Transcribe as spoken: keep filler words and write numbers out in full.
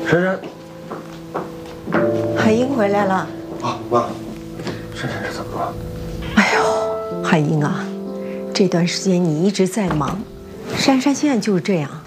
珊珊， 海英回来了。 啊，妈，珊珊是怎么了？ 哎呦，海英啊，这段时间你一直在忙，珊珊现在就是这样。